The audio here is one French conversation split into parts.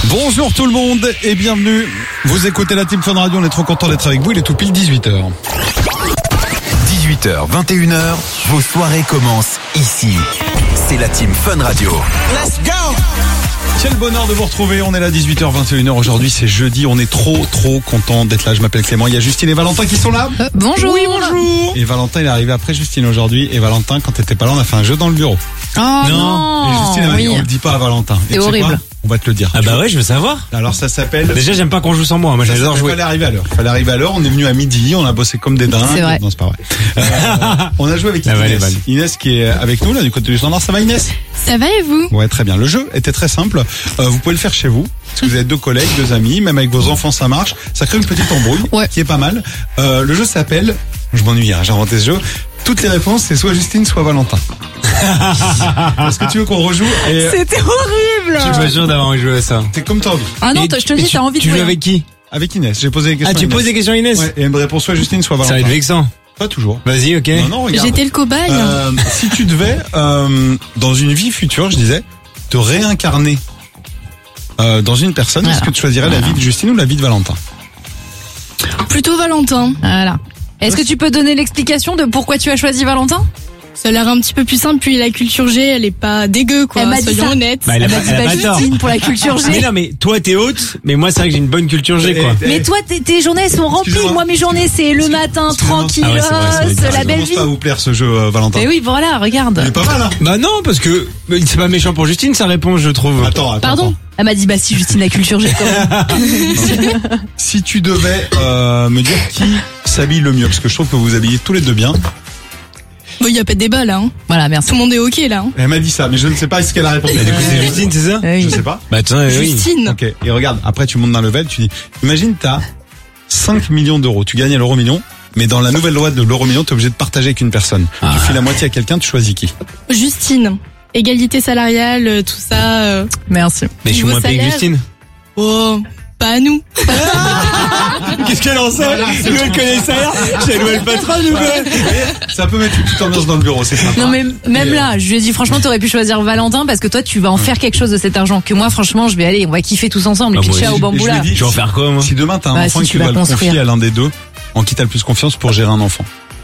Bonjour tout le monde et bienvenue. Vous écoutez la Team Fun Radio, on est trop content d'être avec vous, il est tout pile 18h. 18h, 21h, vos soirées commencent ici. C'est la Team Fun Radio. Let's go! Quel bonheur de vous retrouver, on est là 18h, 21h, aujourd'hui c'est jeudi, on est trop content d'être là, je m'appelle Clément, il y a Justine et Valentin qui sont là. Bonjour. Oui, bonjour. Et Valentin il est arrivé après Justine aujourd'hui, et Valentin quand t'étais pas là on a fait un jeu dans le bureau. Oh non. Et Justine elle m'a dit, on le dit pas à Valentin. Et C'est tu sais horrible. quoi, on va te le dire. Ah bah ouais, je veux savoir. Alors ça s'appelle... Déjà, j'aime pas qu'on joue sans moi. Moi, j'adore jouer. Fallait arriver à l'heure, on est venu à midi, on a bossé comme des dingues. C'est vrai. Non, c'est pas vrai. on a joué avec Ah, Inès. allez, vas-y. Inès qui est avec nous là du côté du standard, ça va Inès? Ça va et vous? Ouais, très bien. Le jeu était très simple. Vous pouvez le faire chez vous. Parce que vous avez deux collègues, deux amis, même avec vos enfants ça marche. Ça crée une petite embrouille qui est pas mal. Le jeu s'appelle, je m'ennuie, j'ai inventé ce jeu. Toutes les réponses, c'est soit Justine, soit Valentin. Est-ce que tu veux qu'on rejoue et C'était horrible. Je suis pas sûr d'avoir envie de jouer à ça. t'es comme t'as envie. Ah non, Et- je te et dis, t'as envie de Tu joues jouer. avec qui? Avec Inès, j'ai posé des questions. Ah, tu à Inès. poses des questions à Inès? Ouais, et elle me répond soit Justine, soit Ça va Valentin. être vexant. Pas toujours. Vas-y, ok. Non, regarde. J'étais le cobaye. Si tu devais, dans une vie future, je disais, te réincarner dans une personne, est-ce que tu choisirais la vie de Justine ou la vie de Valentin? Plutôt Valentin. Voilà. Est-ce que tu peux donner l'explication de pourquoi tu as choisi Valentin? Ça a l'air un petit peu plus simple, puis la culture G, elle est pas dégueu, quoi. Elle m'a dit Soyons ça. honnêtes. Bah, elle a pas tort. Justine pour la culture Mais G. non, mais toi, t'es haute, mais moi, c'est vrai que j'ai une bonne culture G, quoi. Mais toi, tes journées elles sont remplies. Excusez-moi. Moi, mes journées, c'est le matin, Excusez-moi. tranquille, Ah ouais, c'est vrai, la Ça belle commence vie. pas à vous plaire ce jeu, Valentin. Mais oui, voilà, regarde. Il est pas mal, hein? Bah non, parce que c'est pas méchant pour Justine, sa réponse, je trouve. Attends. Pardon. Elle m'a dit, bah si, Justine, la culture G quand même. Si tu devais me dire qui s'habille le mieux, parce que je trouve que vous habillez tous les deux bien. Bon, y a pas de débat, là, hein. Voilà, merci. Tout le monde est ok, là, hein. Elle m'a dit ça, mais je ne sais pas ce qu'elle a répondu. Bah, du coup, c'est Justine, c'est ça? Oui. Je sais pas. Bah, attends, oui. Justine. Ok. Et regarde, après tu montes d'un level, tu dis, imagine t'as 5 millions d'euros, tu gagnes à l'euro million, mais dans la nouvelle loi de l'euro million, t'es obligé de partager avec une personne. Tu files la moitié à quelqu'un, tu choisis qui? Justine. Égalité salariale, tout ça. Merci. Mais je suis Niveau moins payé que salaire. Justine. Oh, pas à nous. Qu'est-ce qu'elle en sait? Tu veux connaître ça? C'est le patron, ou quoi? Ça peut mettre une petite ambiance dans le bureau, c'est sympa. Non mais même là, je lui ai dit franchement t'aurais pu choisir Valentin parce que toi tu vas en faire quelque chose de cet argent que moi franchement je vais aller, on va kiffer tous ensemble, Ah, les moi pitchas aussi. au bambou Et je là. lui ai dit, Je vais en faire quoi, moi? Si demain t'as un Bah, enfant si et que tu tu vas vas le confier construire. à l'un des deux, en qui t'as le plus confiance pour gérer un enfant?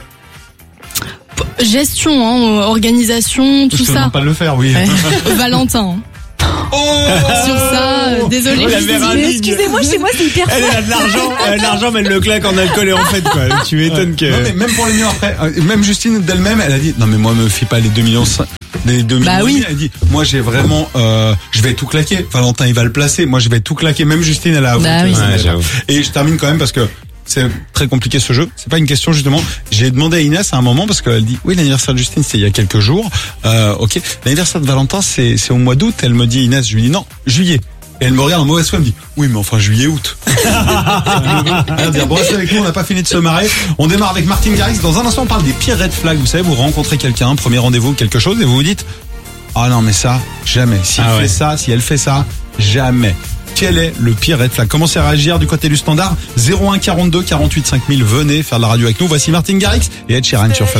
Gestion, hein, organisation, tout Je te ça. demande pas de le faire, oui. Valentin. Oh Sur ça, désolé. Oh, la Justine. mère Mais indigne. excusez-moi, chez moi c'est hyper Elle a de l'argent, mais elle le claque en alcool et en fête, quoi. Tu m'étonnes que... Non, mais même pour les miens après, même Justine d'elle-même, elle a dit, non mais moi me fie pas les 2 millions, des 2 millions. oui. Elle dit, moi j'ai vraiment, je vais tout claquer. Valentin il va le placer, moi je vais tout claquer. Même Justine elle a avoué. Bah que oui. ça Ouais, allait pas. j'avoue. Et je termine quand même parce que c'est très compliqué ce jeu. C'est pas une question justement. J'ai demandé à Inès à un moment parce qu'elle dit, oui l'anniversaire de Justine c'est il y a quelques jours. Ok. L'anniversaire de Valentin c'est au mois d'août. Elle me dit Inès, je lui dis non, juillet. Et elle me regarde en mauvaise foi, elle me dit oui mais enfin juillet août. Elle va dire bon restez avec nous, on n'a pas fini de se marrer. On démarre avec Martin Garrix. Dans un instant on parle des pires red flags. Vous savez, vous rencontrez quelqu'un, premier rendez-vous, quelque chose et vous vous dites ah non mais ça jamais. Si Ah il ouais. fait ça, si elle fait ça, jamais. Quel est le pire red flag? Commencez à réagir du côté du standard 01 42 48 5000. Venez faire de la radio avec nous. Voici Martin Garrix et Ed Sheeran sur Fun.